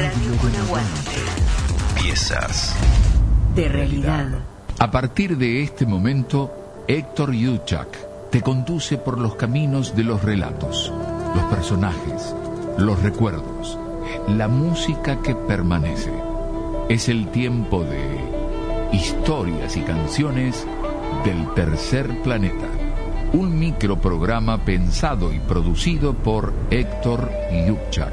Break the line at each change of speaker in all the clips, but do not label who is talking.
Radio con Aguante.
Piezas
De realidad.
A partir de este momento, Héctor Juchak te conduce por los caminos de los relatos, los personajes, los recuerdos, la música que permanece. Es el tiempo de historias y canciones del tercer planeta. Un microprograma pensado y producido por Héctor Juchak.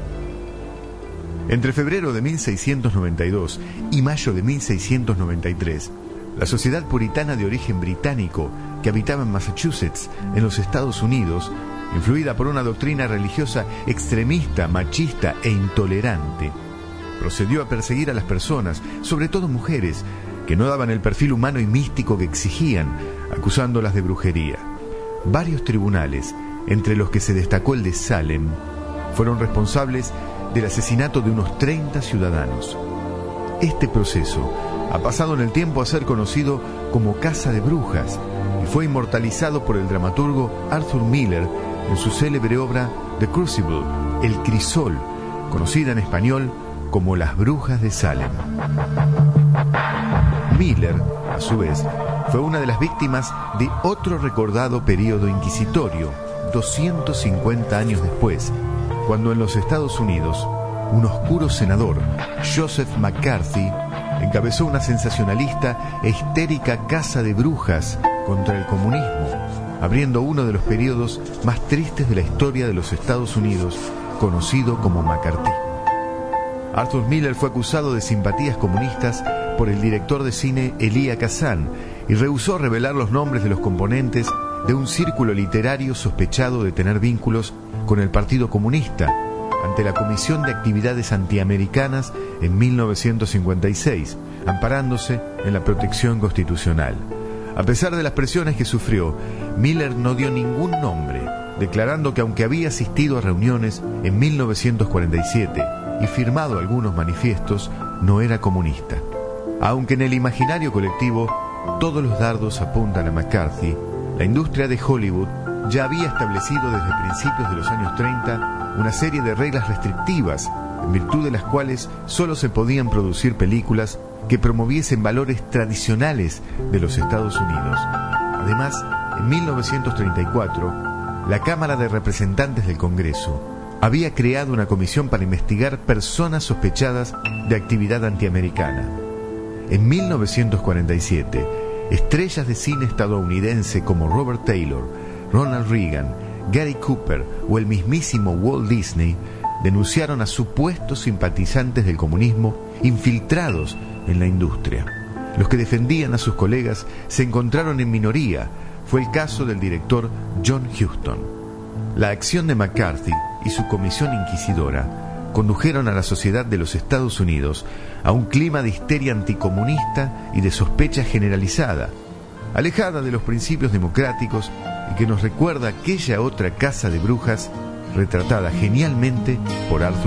Entre febrero de 1692 y mayo de 1693, la sociedad puritana de origen británico que habitaba en Massachusetts, en los Estados Unidos, influida por una doctrina religiosa extremista, machista e intolerante, procedió a perseguir a las personas, sobre todo mujeres, que no daban el perfil humano y místico que exigían, acusándolas de brujería. Varios tribunales, entre los que se destacó el de Salem, fueron responsables del asesinato de unos 30 ciudadanos. Este proceso ha pasado en el tiempo a ser conocido como Casa de Brujas y fue inmortalizado por el dramaturgo Arthur Miller en su célebre obra The Crucible, El Crisol, conocida en español como Las Brujas de Salem. Miller, a su vez, fue una de las víctimas de otro recordado período inquisitorio, 250 años después, cuando en los Estados Unidos, un oscuro senador, Joseph McCarthy, encabezó una sensacionalista e histérica caza de brujas contra el comunismo, abriendo uno de los periodos más tristes de la historia de los Estados Unidos, conocido como macartismo. Arthur Miller fue acusado de simpatías comunistas por el director de cine Elia Kazan y rehusó revelar los nombres de los componentes de un círculo literario sospechado de tener vínculos con el Partido Comunista ante la Comisión de Actividades Antiamericanas en 1956, amparándose en la protección constitucional. A pesar de las presiones que sufrió, Miller no dio ningún nombre, declarando que aunque había asistido a reuniones en 1947 y firmado algunos manifiestos, no era comunista. Aunque en el imaginario colectivo todos los dardos apuntan a McCarthy, la industria de Hollywood ya había establecido desde principios de los años 30 una serie de reglas restrictivas, en virtud de las cuales solo se podían producir películas que promoviesen valores tradicionales de los Estados Unidos. Además, en 1934, la Cámara de Representantes del Congreso había creado una comisión para investigar personas sospechadas de actividad antiamericana. En 1947, estrellas de cine estadounidense como Robert Taylor, Ronald Reagan, Gary Cooper o el mismísimo Walt Disney denunciaron a supuestos simpatizantes del comunismo infiltrados en la industria. Los que defendían a sus colegas se encontraron en minoría. Fue el caso del director John Huston. La acción de McCarthy y su comisión inquisidora condujeron a la sociedad de los Estados Unidos a un clima de histeria anticomunista y de sospecha generalizada, alejada de los principios democráticos y que nos recuerda aquella otra casa de brujas retratada genialmente por Arthur